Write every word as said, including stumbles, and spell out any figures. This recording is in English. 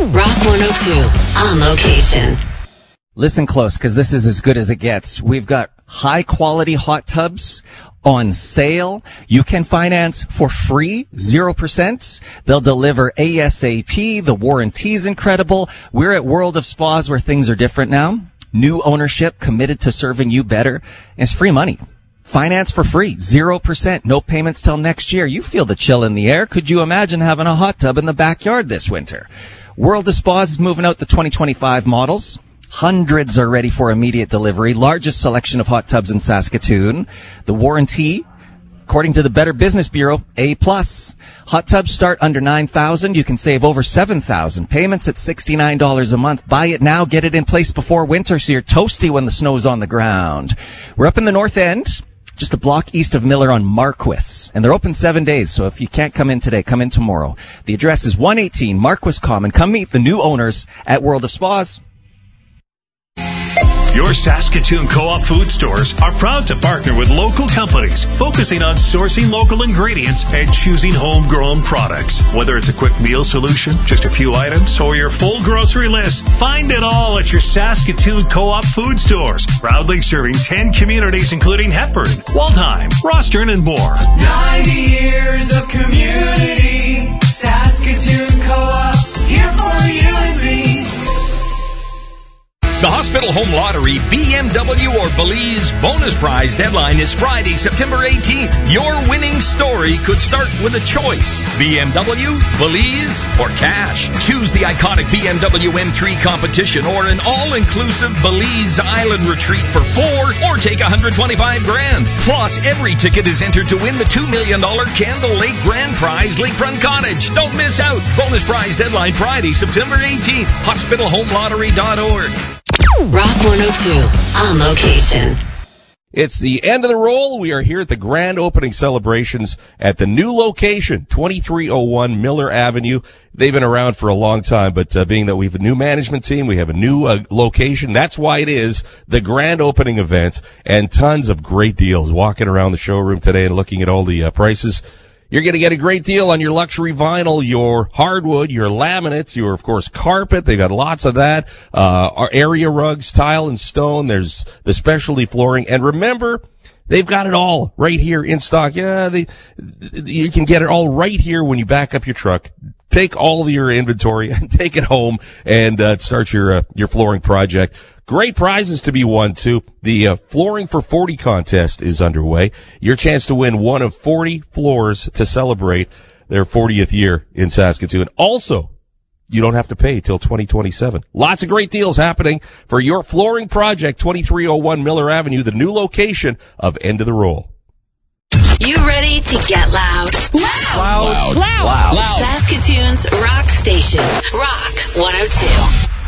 Rock one oh two, on location. Listen close, because this is as good as it gets. We've got high-quality hot tubs on sale. You can finance for free, zero percent. They'll deliver ASAP. The warranty's incredible. We're at World of Spas where things are different now. New ownership committed to serving you better. And it's free money. Finance for free, zero percent. No payments till next year. You feel the chill in the air. Could you imagine having a hot tub in the backyard this winter? World of Spas is moving out the twenty twenty-five models. Hundreds are ready for immediate delivery. Largest selection of hot tubs in Saskatoon. The warranty, according to the Better Business Bureau, A plus. Hot tubs start under nine thousand dollars. You can save over seven thousand dollars. Payments at sixty-nine dollars a month. Buy it now. Get it in place before winter so you're toasty when the snow's on the ground. We're up in the North End, just a block east of Miller on Marquis. And they're open seven days, so if you can't come in today, come in tomorrow. The address is one eighteen Marquis Common. Come meet the new owners at World of Spas. Your Saskatoon Co-op food stores are proud to partner with local companies focusing on sourcing local ingredients and choosing homegrown products. Whether it's a quick meal solution, just a few items, or your full grocery list, find it all at your Saskatoon Co-op food stores. Proudly serving ten communities including Hepburn, Waldheim, Rostern, and more. ninety years of community. Saskatoon Co-op, here for you and me. The Hospital Home Lottery B M W or Belize bonus prize deadline is Friday, September eighteenth. Your winning story could start with a choice. B M W, Belize, or cash. Choose the iconic B M W M three competition or an all-inclusive Belize Island retreat for four or take one hundred twenty-five grand. Plus, every ticket is entered to win the two million dollars Candle Lake Grand Prize Lakefront Cottage. Don't miss out. Bonus prize deadline Friday, September eighteenth. hospital home lottery dot org. Rock one oh two, on location. It's the end of the roll. We are here at the grand opening celebrations at the new location, twenty-three oh one Miller Avenue. They've been around for a long time, but uh, being that we have a new management team, we have a new uh, location. That's why it is the grand opening event, and tons of great deals. Walking around the showroom today and looking at all the uh, prices, you're going to get a great deal on your luxury vinyl, your hardwood, your laminates, your, of course, carpet. They've got lots of that. Uh, our area rugs, tile and stone. There's the specialty flooring. And remember, they've got it all right here in stock. Yeah, they, you can get it all right here when you back up your truck. Take all of your inventory and take it home and uh, start your uh, your flooring project. Great prizes to be won, too. The uh, Flooring for forty contest is underway. Your chance to win one of forty floors to celebrate their fortieth year in Saskatoon. Also, you don't have to pay till twenty twenty-seven. Lots of great deals happening for your flooring project, twenty-three oh one Miller Avenue, the new location of End of the Roll. You ready to get loud? Loud! Loud. Loud! Loud. Loud. Saskatoon's rock station, Rock one oh two.